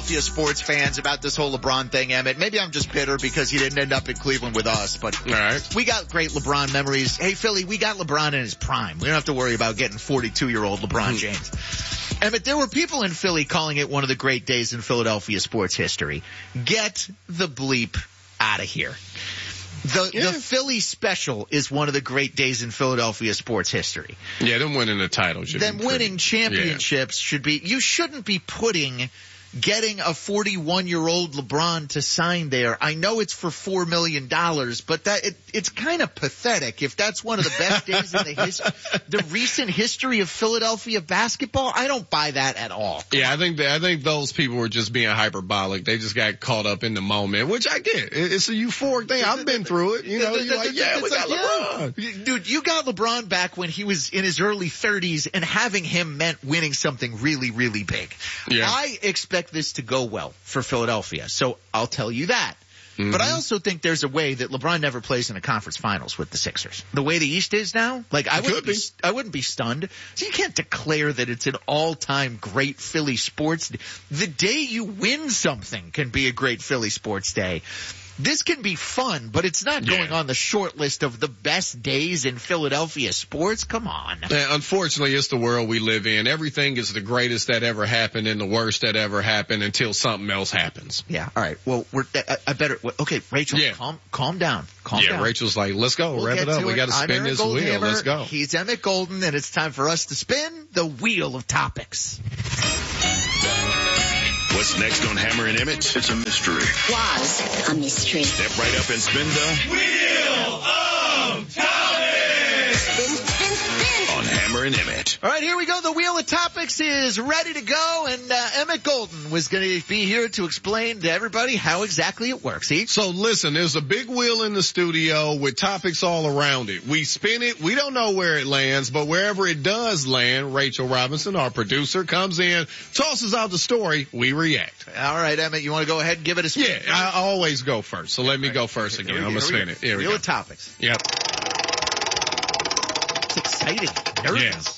Philadelphia sports fans about this whole LeBron thing, Emmett. Maybe I'm just bitter because he didn't end up in Cleveland with us, but all right. We got great LeBron memories. Hey, Philly, we got LeBron in his prime. We don't have to worry about getting 42-year-old LeBron James. Emmett, there were people in Philly calling it one of the great days in Philadelphia sports history. Get the bleep out of here. The Philly special is one of the great days in Philadelphia sports history. Yeah, them winning the title should them be winning championships should be. You shouldn't be putting getting a 41-year-old LeBron to sign there. I know it's for $4 million, but it's kind of pathetic. If that's one of the best days in the recent history of Philadelphia basketball, I don't buy that at all. Yeah, I think those people were just being hyperbolic. They just got caught up in the moment, which I get. It's a euphoric thing. I've been through it. You know, you're like, yeah, we got LeBron. Yeah. Dude, you got LeBron back when he was in his early 30s, and having him meant winning something really, really big. Yeah. I expect this to go well for Philadelphia, so I'll tell you that. Mm-hmm. But I also think there's a way that LeBron never plays in a conference finals with the Sixers. The way the East is now, like I wouldn't be stunned. So you can't declare that it's an all-time great Philly sports day. The day you win something can be a great Philly sports day. This can be fun, but it's not going on the short list of the best days in Philadelphia sports. Come on. Unfortunately, it's the world we live in. Everything is the greatest that ever happened and the worst that ever happened until something else happens. Yeah. All right. Well, I better. Okay, Rachel. Yeah. Calm down. Calm down. Rachel's like, let's go. Wrap it up. We got to spin this wheel. Let's go. He's Emmett Golden, and it's time for us to spin the wheel of topics. What's next on Hammer and Emmett? It's a mystery. Was a mystery. Step right up and spin the Wheel of Topics. Spin. On Hammer and Emmett. All right, here we go. The Wheel of Topics is ready to go, and Emmett Golden was going to be here to explain to everybody how exactly it works. So listen, there's a big wheel in the studio with topics all around it. We spin it. We don't know where it lands, but wherever it does land, Rachel Robinson, our producer, comes in, tosses out the story. We react. All right, Emmett, you want to go ahead and give it a spin? Yeah, I always go first, so let me go first again. I'm going to spin it. Here we go. Wheel of Topics. Yep. It's exciting. Nervous. Yes.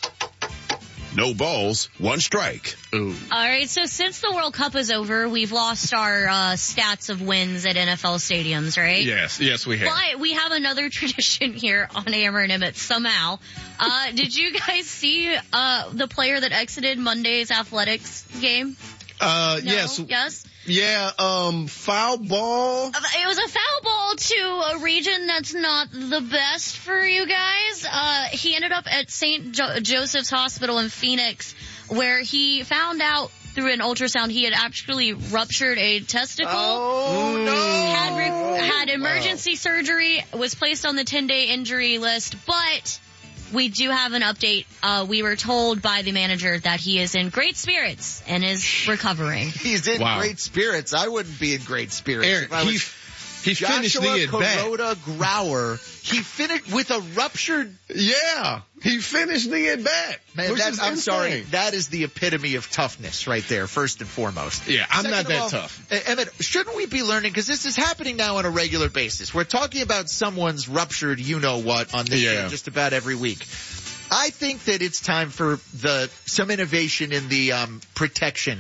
No balls, one strike. Ooh. All right, so since the World Cup is over, we've lost our stats of wins at NFL stadiums, right? Yes, we have. But we have another tradition here on Hammer and Emmett somehow. Did you guys see the player that exited Monday's athletics game? No? Yes? Yeah, foul ball. It was a foul ball to a region that's not the best for you guys. He ended up at St. Joseph's Hospital in Phoenix, where he found out through an ultrasound he had actually ruptured a testicle. Oh, no. Had emergency surgery, was placed on the 10-day injury list, but we do have an update. We were told by the manager that he is in great spirits and is recovering. He's in great spirits. I wouldn't be in great spirits. Aaron, if I was he finished the at-bat. Joshua Grauer. He finished with a ruptured. Yeah, he finished the at-bat. Man, I'm sorry. That is the epitome of toughness right there, first and foremost. Yeah, I'm not that tough. Emmett, shouldn't we be learning, because this is happening now on a regular basis. We're talking about someone's ruptured you-know-what on this show just about every week. I think that it's time for some innovation in the protection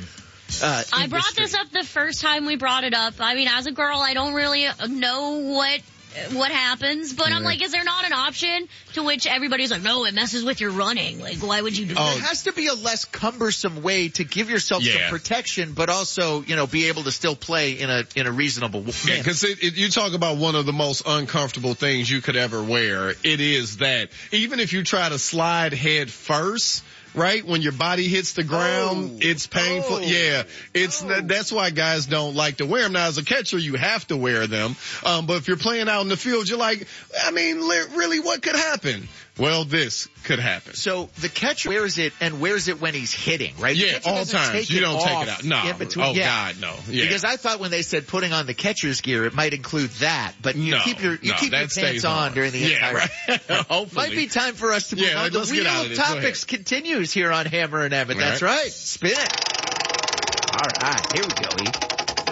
I brought this up the first time we brought it up. I mean, as a girl, I don't really know what happens, but I'm like, is there not an option to which everybody's like, no, it messes with your running. Like, why would you do that? There has to be a less cumbersome way to give yourself some protection, but also, be able to still play in a reasonable way. Yeah, because you talk about one of the most uncomfortable things you could ever wear. It is that even if you try to slide head first, right? When your body hits the ground, it's painful. That's why guys don't like to wear them. Now, as a catcher, you have to wear them. But if you're playing out in the field, you're like, really, what could happen? Well, this could happen. So the catcher wears it when he's hitting, right? Yeah, all times. You don't take it out. No. God, no. Yeah. Because I thought when they said putting on the catcher's gear, it might include that. But you keep your pants on during the entire. Right. Hopefully. Might be time for us to move on. The Wheel of Topics continues here on Hammer and Emmett. That's right. Spin it. All right. Here we go, E.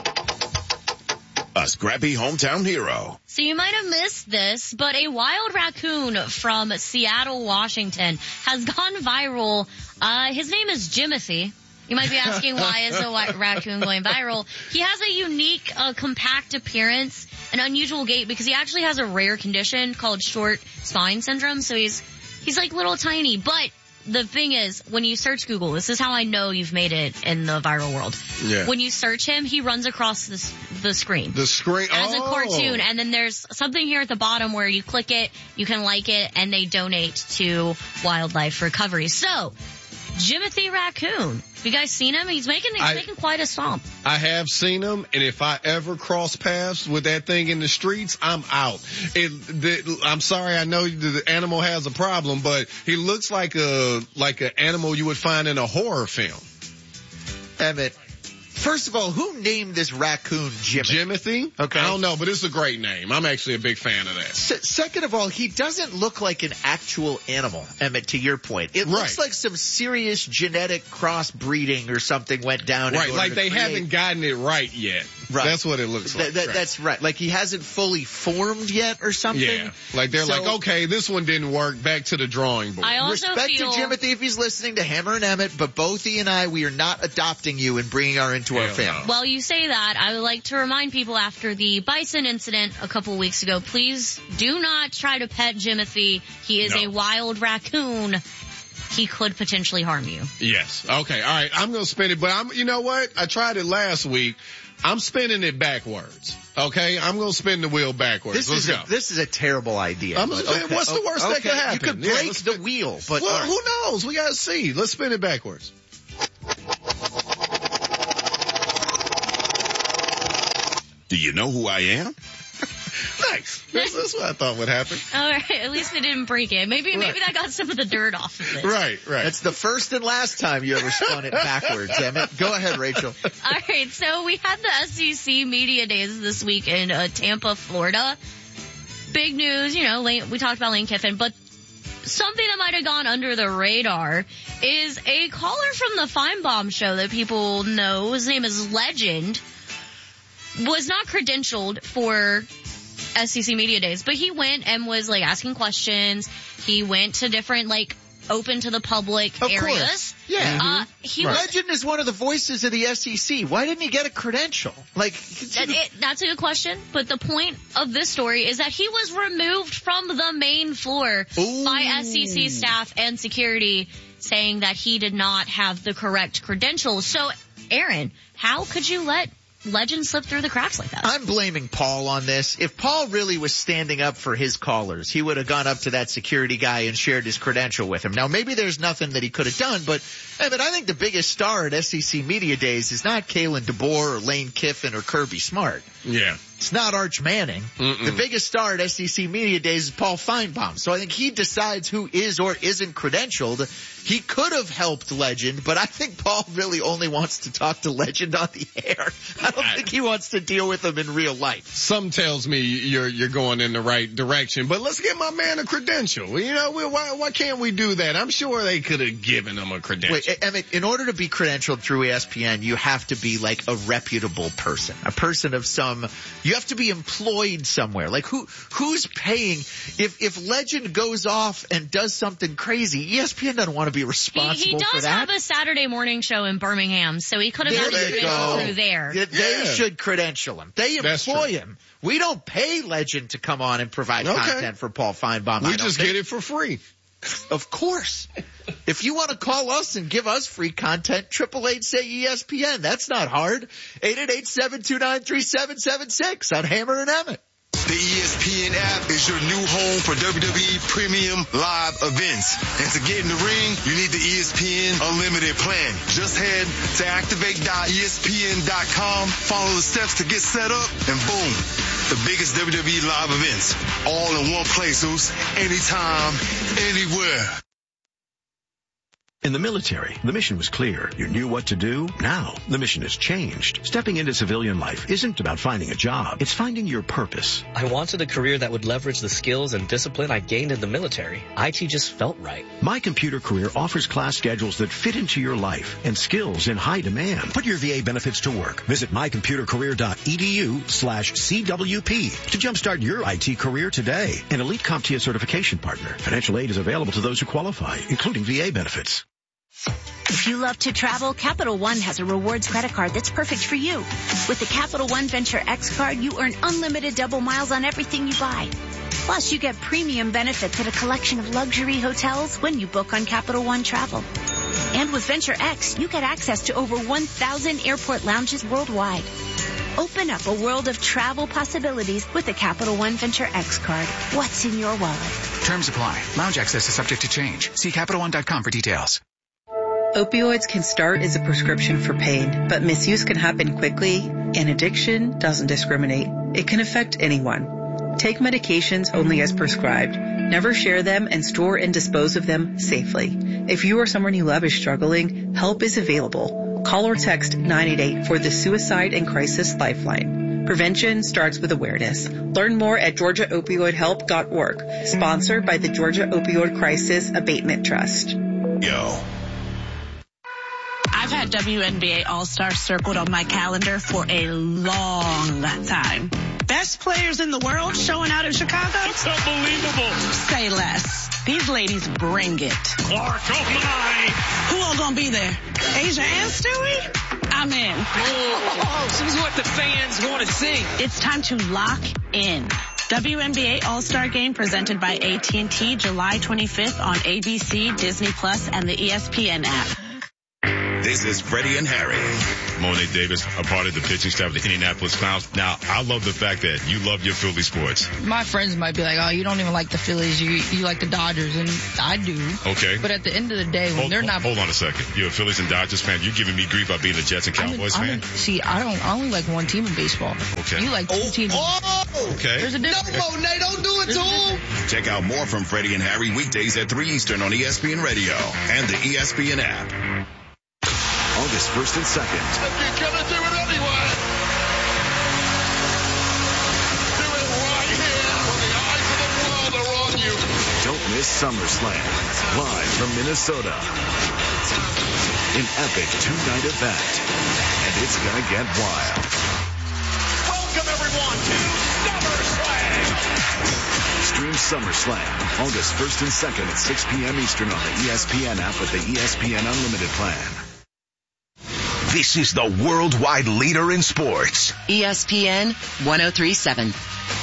A scrappy hometown hero. So you might have missed this, but a wild raccoon from Seattle, Washington has gone viral. His name is Jimothy. You might be asking, why is a raccoon going viral? He has a unique, compact appearance, an unusual gait, because he actually has a rare condition called short spine syndrome. So he's like little tiny. But the thing is, when you search Google, this is how I know you've made it in the viral world. Yeah. When you search him, he runs across the screen. The screen? As a cartoon. And then there's something here at the bottom where you click it, you can like it, and they donate to wildlife recovery. So, Jimothy Raccoon. Have you guys seen him? He's making quite a stomp. I have seen him, and if I ever cross paths with that thing in the streets, I'm out. I'm sorry, I know the animal has a problem, but he looks like an animal you would find in a horror film. Emmett, first of all, who named this raccoon Jimothy? Okay. I don't know, but it's a great name. I'm actually a big fan of that. Second of all, he doesn't look like an actual animal, Emmett, to your point. It looks like some serious genetic crossbreeding or something went down. Right, like they haven't gotten it right yet. Right. That's what it looks like. That's right. Like he hasn't fully formed yet or something. Yeah. Like they're like, okay, this one didn't work. Back to the drawing board. I also Respect to Jimothy if he's listening, to Hammer and Emmett, but both he and I, we are not adopting you and bringing her into our family. Well, you say that. I would like to remind people after the bison incident a couple weeks ago, please do not try to pet Jimothy. He is a wild raccoon. He could potentially harm you. Yes. Okay. All right. I'm going to spin it, but you know what? I tried it last week. I'm spinning it backwards. Okay? I'm going to spin the wheel backwards. Let's go. This is a terrible idea. What's the worst that could happen? You could break the wheel, but well, who knows? We got to see. Let's spin it backwards. Do you know who I am? Nice. That's what I thought would happen. All right. At least they didn't break it. Maybe that got some of the dirt off of it. Right. That's the first and last time you ever spun it backwards, Emmett. Go ahead, Rachel. All right. So we had the SEC Media Days this week in Tampa, Florida. Big news, we talked about Lane Kiffin, but something that might have gone under the radar is a caller from the Feinbaum show that people know. His name is Legend. Was not credentialed for SEC Media Days, but he went and was asking questions. He went to different open to the public areas. Course. Yeah. Legend is one of the voices of the SEC. Why didn't he get a credential? That's a good question. But the point of this story is that he was removed from the main floor by SEC staff and security, saying that he did not have the correct credentials. So, Aaron, how could you let Legend slip through the cracks like that? I'm blaming Paul on this. If Paul really was standing up for his callers, he would have gone up to that security guy and shared his credential with him. Now, maybe there's nothing that he could have done, but I think the biggest star at SEC Media Days is not Kalen DeBoer or Lane Kiffin or Kirby Smart. Yeah. It's not Arch Manning. The biggest star at SEC Media Days is Paul Feinbaum. So I think he decides who is or isn't credentialed. He could have helped Legend, but I think Paul really only wants to talk to Legend on the air. I don't think he wants to deal with him in real life. Some tells me you're going in the right direction, but let's give my man a credential. Why can't we do that? I'm sure they could have given him a credential. Wait, Emmett, in order to be credentialed through ESPN, you have to be a reputable person, a person of you have to be employed somewhere. Who's paying? If Legend goes off and does something crazy, ESPN doesn't want to be responsible for that. He does have a Saturday morning show in Birmingham, so he could have had a credential through there. They should credential him. They employ him. We don't pay Legend to come on and provide content for Paul Feinbaum. We just get it for free. Of course. If you want to call us and give us free content, 888-SAY-ESPN. That's not hard. 888-729-3776 on Hammer and Emmett. The ESPN app is your new home for WWE Premium Live events. And to get in the ring, you need the ESPN Unlimited plan. Just head to activate.espn.com, follow the steps to get set up, and boom, the biggest WWE live events. All in one place, Zeus. Anytime, anywhere. In the military, the mission was clear. You knew what to do. Now, the mission has changed. Stepping into civilian life isn't about finding a job. It's finding your purpose. I wanted a career that would leverage the skills and discipline I gained in the military. IT just felt right. My Computer Career offers class schedules that fit into your life and skills in high demand. Put your VA benefits to work. Visit mycomputercareer.edu/CWP to jumpstart your IT career today. An elite CompTIA certification partner. Financial aid is available to those who qualify, including VA benefits. If you love to travel, Capital One has a rewards credit card that's perfect for you. With the Capital One Venture X card, you earn unlimited double miles on everything you buy. Plus, you get premium benefits at a collection of luxury hotels when you book on Capital One Travel. And with Venture X, you get access to over 1,000 airport lounges worldwide. Open up a world of travel possibilities with the Capital One Venture X card. What's in your wallet? Terms apply. Lounge access is subject to change. See CapitalOne.com for details. Opioids can start as a prescription for pain, but misuse can happen quickly, and addiction doesn't discriminate. It can affect anyone. Take medications only as prescribed. Never share them and store and dispose of them safely. If you or someone you love is struggling, help is available. Call or text 988 for the Suicide and Crisis Lifeline. Prevention starts with awareness. Learn more at GeorgiaOpioidHelp.org. Sponsored by the Georgia Opioid Crisis Abatement Trust. Yo. I've had WNBA All-Star circled on my calendar for a long time. Best players in the world showing out in Chicago? It's unbelievable. Say less. These ladies bring it. Clark, oh my. Who all gonna be there? Asia and Stewie? I'm in. Oh, this is what the fans want to see. It's time to lock in. WNBA All-Star Game presented by AT&T July 25th on ABC, Disney Plus, and the ESPN app. This is Freddie and Harry. Monet Davis, a part of the pitching staff of the Indianapolis Clowns. Now, I love the fact that you love your Philly sports. My friends might be like, oh, you don't even like the Phillies, you like the Dodgers, and I do. Okay. But at the end of the day, when they're not... Hold on a second. You're a Phillies and Dodgers fan. You're giving me grief by being a Jets and Cowboys fan? I only like one team in baseball. Okay. You like two teams. Oh! Okay. There's a difference. No, Monet, don't do it to him. Check out more from Freddie and Harry weekdays at 3 Eastern on ESPN Radio and the ESPN app. August 1st and 2nd. If you're gonna do it anyway, do it right here when the eyes of the world are on you. Don't miss SummerSlam, live from Minnesota. An epic two-night event, and it's gonna get wild. Welcome everyone to SummerSlam. Stream SummerSlam, August 1st and 2nd at 6 p.m. Eastern on the ESPN app with the ESPN Unlimited plan. This is the worldwide leader in sports. ESPN 103.7.